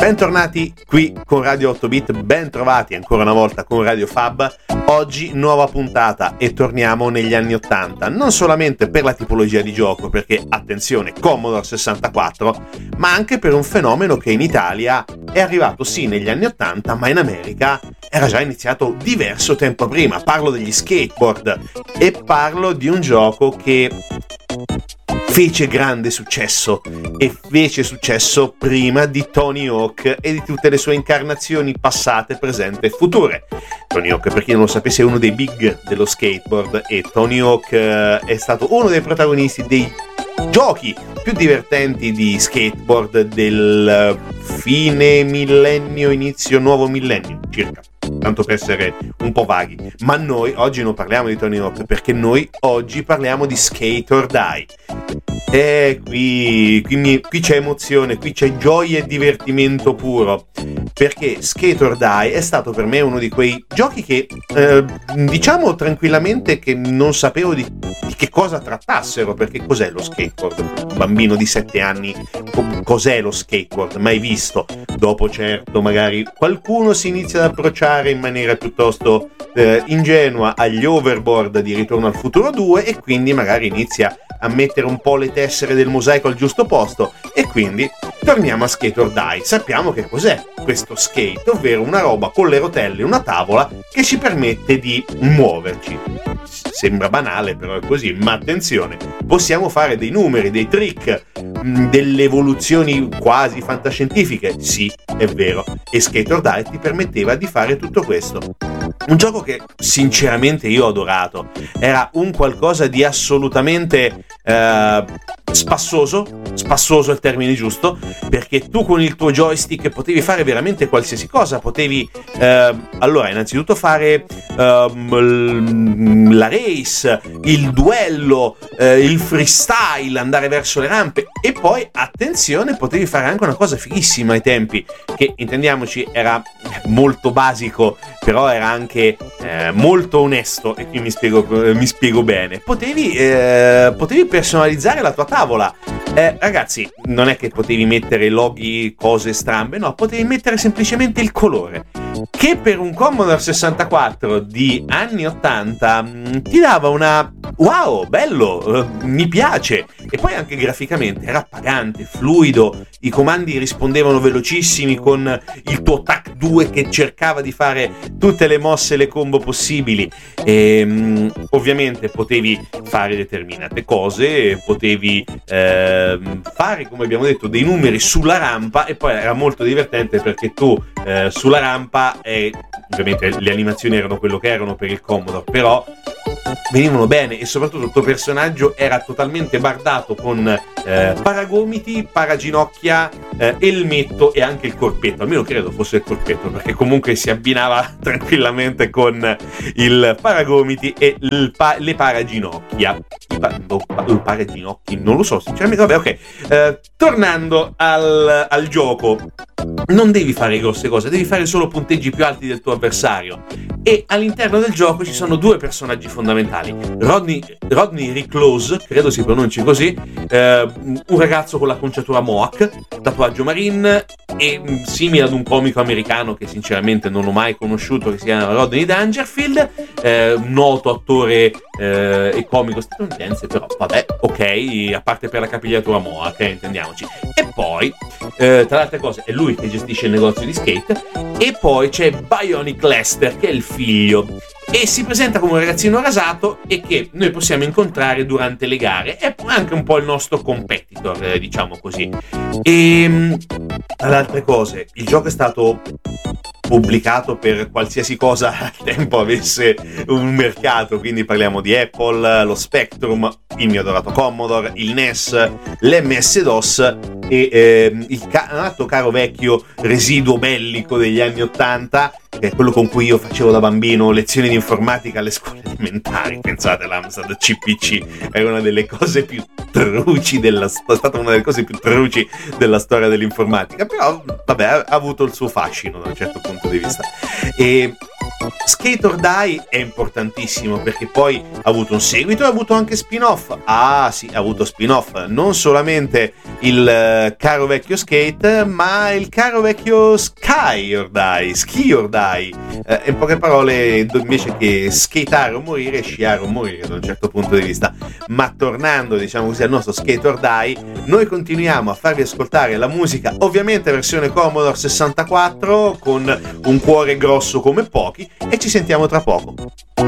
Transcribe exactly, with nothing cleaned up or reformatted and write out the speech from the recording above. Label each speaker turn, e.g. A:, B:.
A: Bentornati qui con Radio otto bit, ben trovati ancora una volta con Radio Fab. Oggi nuova puntata e torniamo negli anni ottanta, non solamente per la tipologia di gioco, perché attenzione, Commodore sessantaquattro, ma anche per un fenomeno che in Italia è arrivato sì negli anni ottanta, ma in America era già iniziato diverso tempo prima. Parlo degli skateboard e parlo di un gioco che fece grande successo e fece successo prima di Tony Hawk e di tutte le sue incarnazioni passate, presenti e future. Tony Hawk, per chi non lo sapesse, è uno dei big dello skateboard e Tony Hawk eh, è stato uno dei protagonisti dei giochi più divertenti di skateboard del fine millennio, inizio nuovo millennio circa, tanto per essere un po' vaghi. Ma noi oggi non parliamo di Tony Hawk, perché noi oggi parliamo di Skate or Die. E qui, qui, mi, qui c'è emozione, qui c'è gioia e divertimento puro, perché Skate or Die è stato per me uno di quei giochi che eh, diciamo tranquillamente che non sapevo di, di che cosa trattassero, perché cos'è lo skateboard? Un bambino di sette anni, cos'è lo skateboard? Mai visto. Dopo certo magari qualcuno si inizia ad approcciare in maniera piuttosto eh, ingenua agli overboard di Ritorno al Futuro due e quindi magari inizia a mettere un po' le tessere del mosaico al giusto posto, e quindi torniamo a Skate or Die. Sappiamo che cos'è questo skate, ovvero una roba con le rotelle, una tavola che ci permette di muoverci. Sembra banale, però è così, ma attenzione, possiamo fare dei numeri, dei trick, mh, delle evoluzioni quasi fantascientifiche, sì, è vero, e Skate or Die ti permetteva di fare tutto questo. Un gioco che sinceramente io ho adorato, era un qualcosa di assolutamente eh, spassoso, spassoso è il termine giusto, perché tu con il tuo joystick potevi fare veramente qualsiasi cosa, potevi eh, allora innanzitutto fare eh, la race, il duello, eh, il freestyle, andare verso le rampe, e poi attenzione, potevi fare anche una cosa fighissima ai tempi, che intendiamoci era molto basico, però era anche eh, molto onesto, e qui mi spiego, eh, mi spiego bene. Potevi, eh, potevi personalizzare la tua tavola. Eh, ragazzi, non è che potevi mettere loghi, cose strambe, no, potevi mettere semplicemente il colore, che per un Commodore sessantaquattro di anni ottanta mh, ti dava una wow, bello, eh, mi piace, e poi anche graficamente era appagante, fluido, i comandi rispondevano velocissimi con il tuo T A C due che cercava di fare tutte le mosse e le combo possibili, e mh, ovviamente potevi fare determinate cose, potevi eh, fare, come abbiamo detto, dei numeri sulla rampa, e poi era molto divertente perché tu eh, sulla rampa, e ovviamente le animazioni erano quello che erano per il Commodore, però venivano bene, e soprattutto il tuo personaggio era totalmente bardato con eh, paragomiti, paraginocchia, eh, elmetto e anche il corpetto, almeno credo fosse il corpetto, perché comunque si abbinava tranquillamente con il paragomiti e il pa- le paraginocchia. I, pa- i paraginocchi, non lo so sinceramente, vabbè, ok. Eh, tornando al, al gioco, non devi fare grosse cose, devi fare solo punteggi più alti del tuo avversario, e all'interno del gioco ci sono due personaggi fondamentali: Rodney, Rodney Reclose, credo si pronunci così, eh, un ragazzo con l'acconciatura Mohawk, tatuaggio marine, e simile ad un comico americano che sinceramente non ho mai conosciuto, che si chiama Rodney Dangerfield, eh, noto attore eh, e comico statunitense, però vabbè, ok, a parte per la capigliatura Mohawk, eh, intendiamoci. E poi eh, tra le altre cose è lui che gestisce il negozio di skate, e poi c'è Bionic Lester, che è il figlio, e si presenta come un ragazzino rasato e che noi possiamo incontrare durante le gare. È anche un po' il nostro competitor, eh, diciamo così. E tra le altre cose, il gioco è stato pubblicato per qualsiasi cosa al tempo avesse un mercato, quindi parliamo di Apple, lo Spectrum, il mio adorato Commodore, il N E S, l'M S DOS e eh, il ca- caro vecchio residuo bellico degli anni ottanta, che è quello con cui io facevo da bambino lezioni di informatica alle scuole elementari. Pensate, l'Amstrad C P C era una delle cose più truci della è stata una delle cose più truci della storia dell'informatica, però vabbè, ha avuto il suo fascino da un certo punto di vista. E Skate or Die è importantissimo perché poi ha avuto un seguito e ha avuto anche spin-off. Ah sì, ha avuto spin-off, non solamente il uh, caro vecchio Skate, ma il caro vecchio Sky or Die, Ski or Die. Uh, in poche parole, invece che skateare o morire, sciare o morire da un certo punto di vista. Ma tornando, diciamo così, al nostro Skate or Die, noi continuiamo a farvi ascoltare la musica, ovviamente versione Commodore sessantaquattro, con un cuore grosso come pochi, e ci sentiamo tra poco.